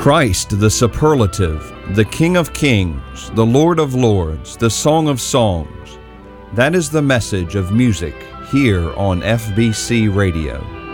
Christ the superlative, the King of Kings, the Lord of Lords, the Song of Songs. That is the message of music here on FBC Radio.